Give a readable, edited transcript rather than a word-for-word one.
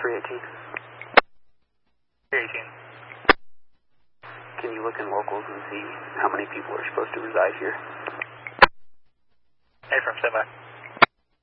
318. 318. Can you look in locals and see how many people are supposed to reside here? Hey, from standby.